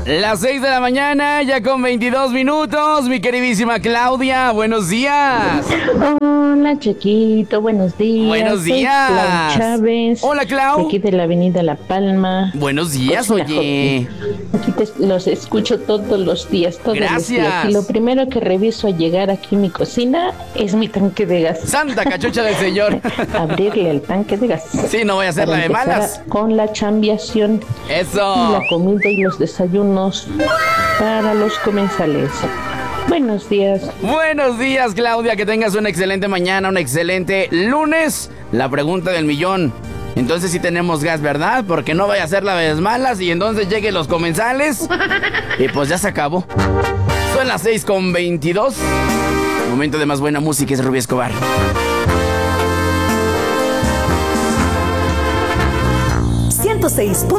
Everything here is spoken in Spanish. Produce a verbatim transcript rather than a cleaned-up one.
Las seis de la mañana, ya con veintidós minutos. Mi queridísima Claudia, buenos días. Hola, Chiquito, buenos días. Buenos Soy días. Clau Chávez. Hola, Clau. De aquí de la avenida La Palma. Buenos días, Cocina oye. Hot. Aquí te, los escucho todos los días, todos Gracias. los días. Y lo primero que reviso al llegar aquí a mi cocina es mi tanque de gas. Santa cachucha del señor. Abrirle el tanque de gas. Sí, no voy a hacer la Para de empezar malas. a- Con la chambiación. Y Eso. la comida y los desayunos para los comensales. Buenos días. Buenos días, Claudia. Que tengas una excelente mañana, un excelente lunes. La pregunta del millón. Entonces sí tenemos gas, ¿verdad? Porque no vaya a ser la de malas y entonces lleguen los comensales. Y pues ya se acabó. Son las seis con veintidós. Momento de más buena música, es Rubí Escobar. ciento seis.